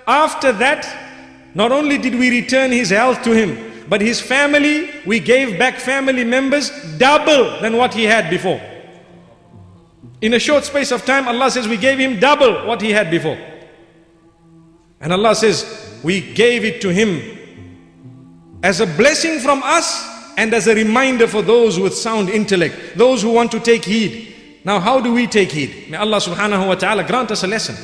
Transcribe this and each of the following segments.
after that, not only did we return his health to him, but his family, we gave back family members double than what he had before. In a short space of time, Allah says we gave him double what he had before. And Allah says we gave it to him as a blessing from us and as a reminder for those with sound intellect, those who want to take heed. Now, how do we take heed? May Allah subhanahu wa ta'ala grant us a lesson.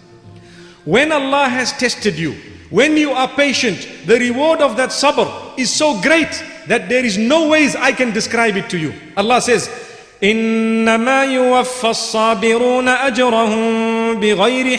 When Allah has tested you, when you are patient, the reward of that sabr is so great that there is no ways I can describe it to you. Allah says, إِنَّمَا يُوَفَّى الصَّابِرُونَ أَجْرَهُمْ بِغَيْرِ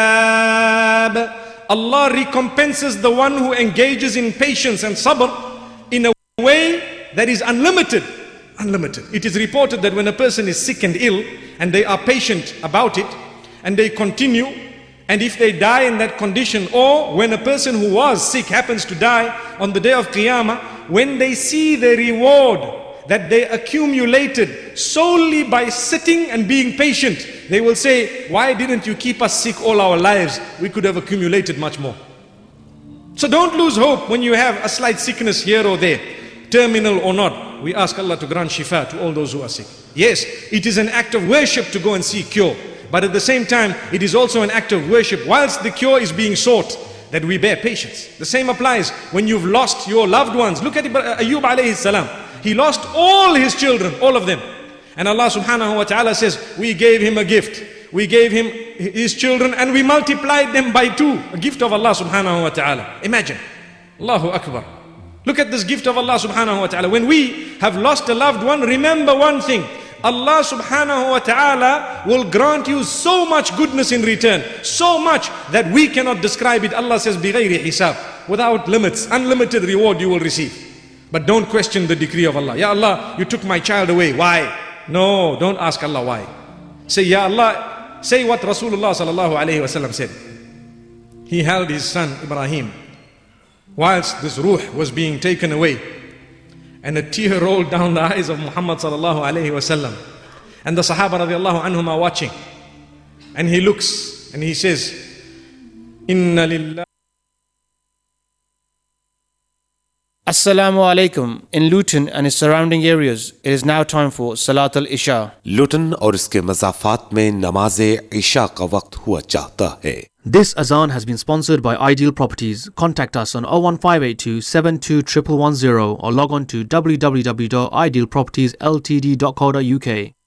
حِسَابٍ. Allah recompenses the one who engages in patience and sabr in a way that is unlimited. Unlimited. It is reported that when a person is sick and ill and they are patient about it and they continue, and if they die in that condition, or when a person who was sick happens to die on the day of Qiyamah, when they see the reward that they accumulated solely by sitting and being patient, they will say, why didn't you keep us sick all our lives? We could have accumulated much more. So don't lose hope when you have a slight sickness here or there, terminal or not. We ask Allah to grant shifa to all those who are sick. Yes, it is an act of worship to go and seek cure. But at the same time, it is also an act of worship whilst the cure is being sought, that we bear patience. The same applies when you've lost your loved ones. Look at Ayyub alayhi salam. He lost all his children, all of them. And Allah subhanahu wa ta'ala says, we gave him a gift. We gave him his children and we multiplied them by 2. A gift of Allah subhanahu wa ta'ala. Imagine. Allahu Akbar. Look at this gift of Allah subhanahu wa ta'ala. When we have lost a loved one, remember one thing. Allah subhanahu wa ta'ala will grant you so much goodness in return. So much that we cannot describe it. Allah says, بِغَيْرِ حِسَابٍ. Without limits, unlimited reward you will receive. But don't question the decree of Allah. Ya Allah, you took my child away. Why? No, don't ask Allah why. Say, Ya Allah, say what Rasulullah sallallahu alayhi wa sallam said. He held his son Ibrahim whilst this ruh was being taken away. And a tear rolled down the eyes of Muhammad sallallahu alayhi wa sallam. And the Sahaba radiallahu anhum are watching. And he looks and he says, Inna lillah. Assalamu alaikum. In Luton and its surrounding areas, it is now time for Salat al-Isha. लुटन और इसके मज़ाफ़ात में नमाज इशा का वक्त हुआ चाहता है. This azan has been sponsored by Ideal Properties. Contact us on 01582 721110 or log on to www.idealpropertiesltd.co.uk.